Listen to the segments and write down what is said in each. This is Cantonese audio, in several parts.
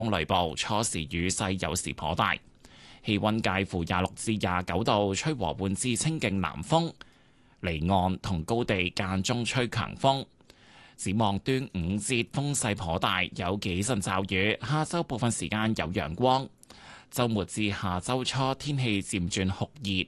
風雷暴，初時雨勢有時頗大，氣溫介乎26至29度，吹和緩至清勁南風，離岸同高地間中吹強風。展望端午節風勢頗大，有幾陣驟雨，下週部分時間有陽光。週末至下週初天氣漸轉酷熱。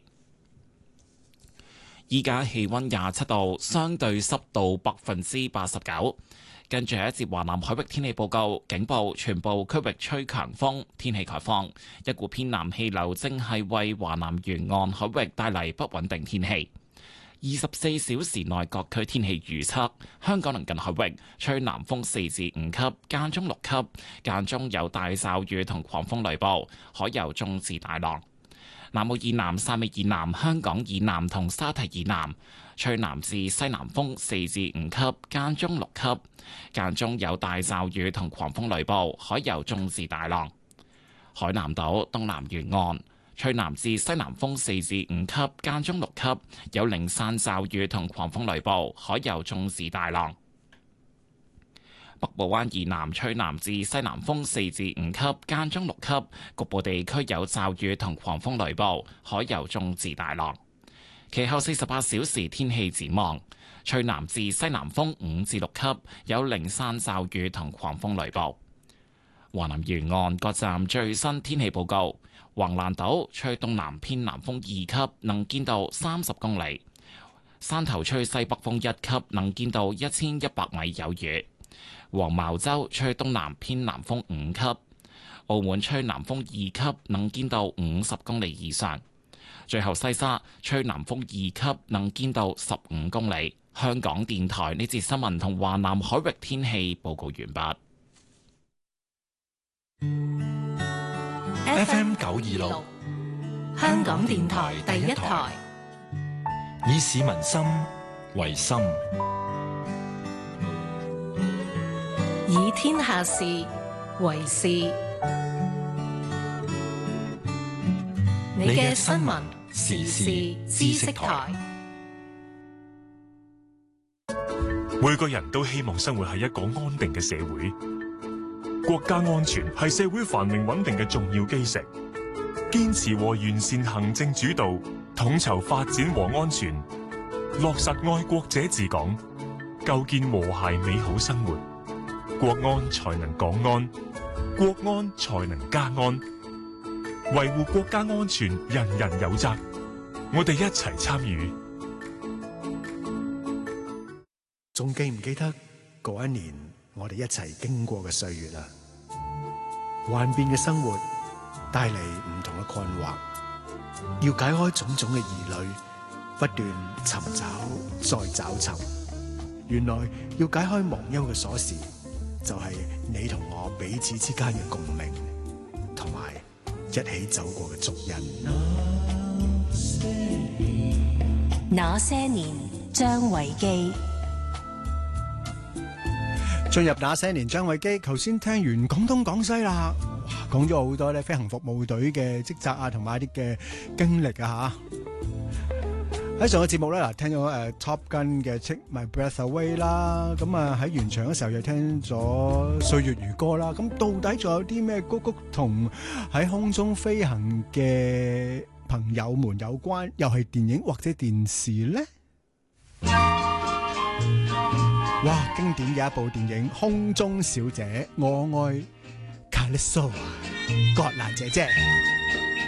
依家氣溫27度，相對濕度89%。跟住一節華南海域天氣報告，警報全部區域吹強風，天氣概況。一股偏南氣流正係為華南沿岸海域帶嚟不穩定天氣。24小時內各區天氣預測：香港鄰近海域吹南風4至5級，間中6級，間中有大驟雨同狂風雷暴，海有中至大浪。南澳以南、汕尾以南、香港以南同沙堤以南吹南至西南風4至5級，間中6級，間中有大驟雨同狂風雷暴，海有中至大浪。海南島東南沿岸吹南至西南風4至5級，間中6級，有零散驟雨同狂風雷暴，海有中至大浪。北部灣以南吹南至西南風4至5級，間中6級，局部地區有驟雨同狂風雷暴，海有中至大浪。其後48小時天氣展望，吹南至西南風5至6級，有零散驟雨同狂風雷暴。華南沿岸各站最新天氣報告：橫瀾島吹東南偏南風2級，能見度30公里；汕頭吹西北風1級，能見度1100米有餘。黃茅洲吹東南偏南風5級，澳門吹南風2級，能見度50公里以上。最後西沙吹南風2級，能見度15公里。香港電台呢節新聞同華南海域天氣報告完畢。 FM 926，香港電台第一台，以市民心為心， 以天下事為事。你嘅新聞時事知識台。 每個人都希望生活喺一個安定嘅社會，國家安全係社會繁榮穩定嘅重要基石。堅持和完善行政主導，統籌發展和安全，落實愛國者治港，構建和諧美好生活。國安才能港安，國安才能家安。維護國家安全，人人有責。我哋一齊參與。 仲記唔記得嗰一年我哋一齊經過嘅歲月啊？幻變嘅生活帶嚟唔同嘅困惑，要解開種種嘅疑慮，不斷尋找再找尋。原來要解開忘憂嘅鎖匙，就係你同我彼此之間嘅共鳴，同埋一起走過嘅足印。 那些年，張維基。 進入那些年，張維基，頭先聽完廣東廣西啦，講咗好多咧飛行服務隊嘅職責啊，同埋一啲嘅經歷啊吓。喺上個節目咧，嗱聽咗Top Gun 嘅 Take My Breath Away 啦，咁啊喺完場嘅時候又聽咗歲月如歌啦。咁到底仲有啲咩歌曲同喺空中飛行嘅朋友們有關？又係電影或者電視咧？哇！經典嘅一部電影《空中小姐》，我愛 Calypso，葛蘭姐姐。